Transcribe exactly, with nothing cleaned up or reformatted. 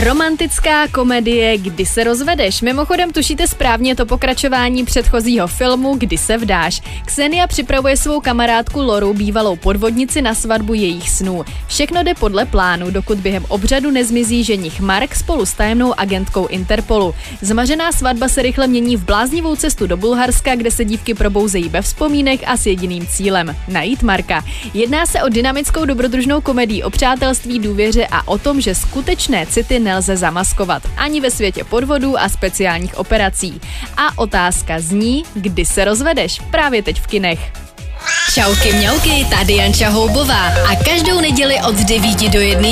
Romantická komedie Kdy se rozvedeš. Mimochodem tušíte správně to pokračování předchozího filmu Kdy se vdáš. Ksenia připravuje svou kamarádku Loru, bývalou podvodnici, na svatbu jejich snů. Všechno jde podle plánu, dokud během obřadu nezmizí ženich Mark spolu s tajemnou agentkou Interpolu. Zmařená svatba se rychle mění v bláznivou cestu do Bulharska, kde se dívky probouzejí ve vzpomínek a s jediným cílem – najít Marka. Jedná se o dynamickou dobrodružnou komedii o přátelství, důvěře a o tom, že skutečné city nelze zamaskovat ani ve světě podvodů a speciálních operací. A otázka zní, kdy se rozvedeš, právě teď v kinech. Čauky mňauky, tady Janča Houbová a každou neděli od devíti do jedné